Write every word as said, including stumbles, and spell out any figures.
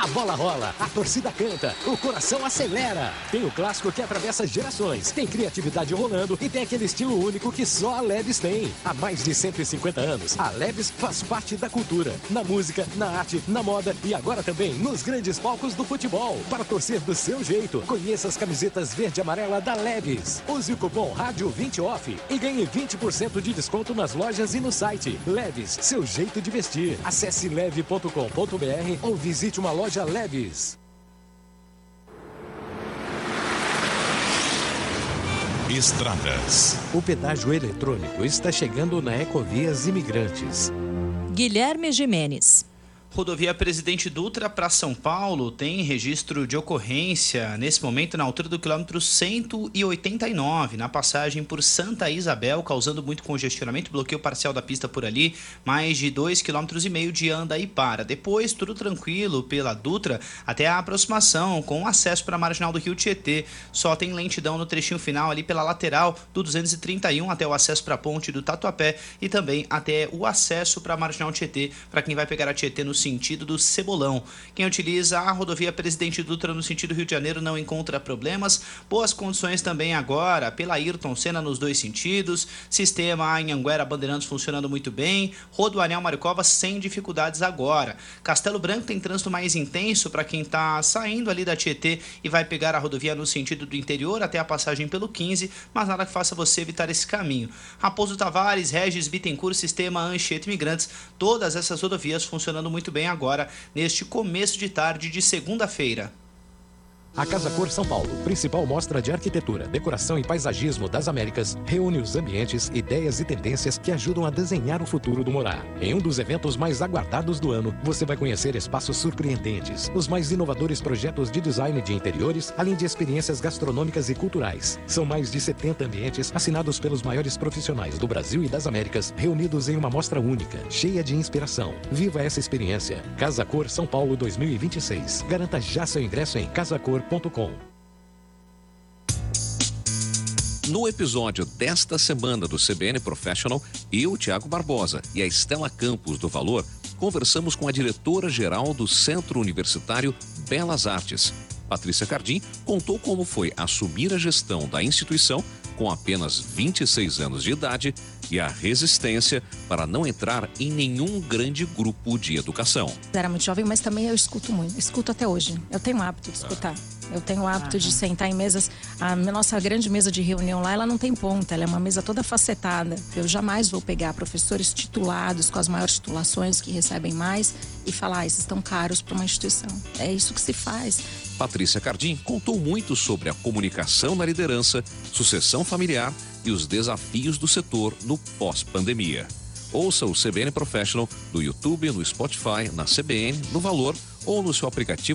A bola rola, a torcida canta, o coração acelera. Tem o clássico que atravessa gerações, tem criatividade rolando e tem aquele estilo único que só a Leves tem. Há mais de cento e cinquenta anos, a Leves faz parte da cultura, na música, na arte, na moda e agora também nos grandes palcos do futebol. Para torcer do seu jeito, conheça as camisetas verde e amarela da Leves. Use o cupom Rádio vinte off e ganhe vinte por cento de desconto nas lojas e no site. Leves, seu jeito de vestir. Acesse leve ponto com ponto br ou visite uma loja Leves. Estradas. O pedágio eletrônico está chegando na Ecovias Imigrantes. Guilherme Gimenez. Rodovia Presidente Dutra para São Paulo tem registro de ocorrência nesse momento na altura do quilômetro cento e oitenta e nove, na passagem por Santa Isabel, causando muito congestionamento, bloqueio parcial da pista por ali, mais de dois quilômetros e meio de anda e para. Depois, tudo tranquilo pela Dutra até a aproximação com acesso para a marginal do Rio Tietê. Só tem lentidão no trechinho final ali pela lateral do duzentos e trinta e um até o acesso para a ponte do Tatuapé e também até o acesso para a marginal Tietê, para quem vai pegar a Tietê no sentido do Cebolão. Quem utiliza a rodovia Presidente Dutra no sentido Rio de Janeiro não encontra problemas. Boas condições também agora pela Ayrton Senna nos dois sentidos. Sistema Anhanguera Bandeirantes funcionando muito bem. Rodoanel Maricova sem dificuldades agora. Castelo Branco tem trânsito mais intenso para quem está saindo ali da Tietê e vai pegar a rodovia no sentido do interior até a passagem pelo quinze, mas nada que faça você evitar esse caminho. Raposo Tavares, Regis Bittencourt, Sistema Anchieta Imigrantes, todas essas rodovias funcionando muito bem agora, neste começo de tarde de segunda-feira. A Casa Cor São Paulo, principal mostra de arquitetura, decoração e paisagismo das Américas, reúne os ambientes, ideias e tendências que ajudam a desenhar o futuro do morar. Em um dos eventos mais aguardados do ano, você vai conhecer espaços surpreendentes, os mais inovadores projetos de design de interiores, além de experiências gastronômicas e culturais. São mais de setenta ambientes assinados pelos maiores profissionais do Brasil e das Américas, reunidos em uma mostra única, cheia de inspiração. Viva essa experiência. Casa Cor São Paulo dois mil e vinte e seis. Garanta já seu ingresso em casacor ponto com. No episódio desta semana do C B N Professional, eu, Tiago Barbosa e a Estela Campos do Valor, conversamos com a diretora-geral do Centro Universitário Belas Artes. Patrícia Cardim contou como foi assumir a gestão da instituição com apenas vinte e seis anos de idade e a resistência para não entrar em nenhum grande grupo de educação. Eu era muito jovem, mas também eu escuto muito. Escuto até hoje. Eu tenho o hábito de escutar. Eu tenho o hábito de sentar em mesas. A nossa grande mesa de reunião lá, ela não tem ponta. Ela é uma mesa toda facetada. Eu jamais vou pegar professores titulados, com as maiores titulações, que recebem mais, e falar, ah, esses estão caros para uma instituição. É isso que se faz. Patrícia Cardim contou muito sobre a comunicação na liderança, sucessão familiar e os desafios do setor no pós-pandemia. Ouça o C B N Professional no YouTube, no Spotify, na C B N, no Valor ou no seu aplicativo